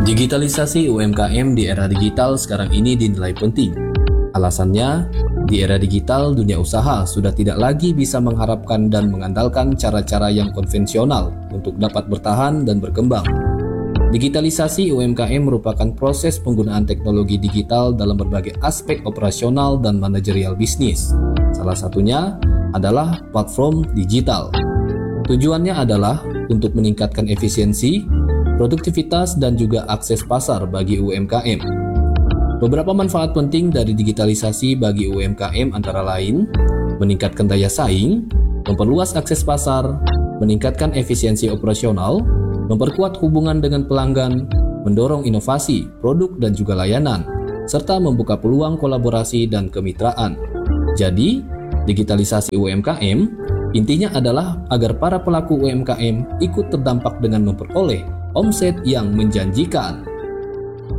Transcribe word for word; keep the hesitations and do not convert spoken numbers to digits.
Digitalisasi U M K M di era digital sekarang ini dinilai penting. Alasannya, di era digital dunia usaha sudah tidak lagi bisa mengharapkan dan mengandalkan cara-cara yang konvensional untuk dapat bertahan dan berkembang. Digitalisasi U M K M merupakan proses penggunaan teknologi digital dalam berbagai aspek operasional dan manajerial bisnis. Salah satunya adalah platform digital. Tujuannya adalah untuk meningkatkan efisiensi, produktivitas, dan juga akses pasar bagi U M K M. Beberapa manfaat penting dari digitalisasi bagi U M K M antara lain meningkatkan daya saing, memperluas akses pasar, meningkatkan efisiensi operasional, memperkuat hubungan dengan pelanggan, mendorong inovasi, produk dan juga layanan, serta membuka peluang kolaborasi dan kemitraan. Jadi, digitalisasi U M K M intinya adalah agar para pelaku U M K M ikut terdampak dengan memperoleh omset yang menjanjikan.